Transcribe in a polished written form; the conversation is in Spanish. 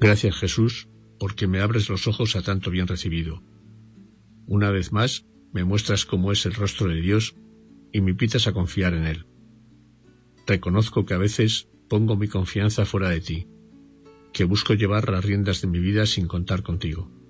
Gracias, Jesús, porque me abres los ojos a tanto bien recibido. Una vez más, me muestras cómo es el rostro de Dios y me invitas a confiar en Él. Reconozco que a veces pongo mi confianza fuera de ti, que busco llevar las riendas de mi vida sin contar contigo.